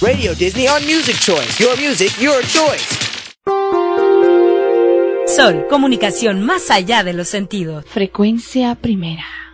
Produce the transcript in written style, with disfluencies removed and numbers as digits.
Radio Disney on Music Choice. Your music, your choice. Sol, comunicación más allá de los sentidos. Frecuencia primera.